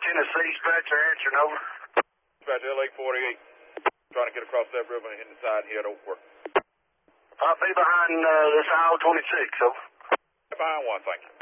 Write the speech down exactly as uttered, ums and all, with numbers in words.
Tennessee, Scratcher answering, over. Scratcher, L eight forty-eight. Trying to get across that river and hit the side and head over. I'll be behind uh, this aisle twenty-six, over. Behind one, thank you.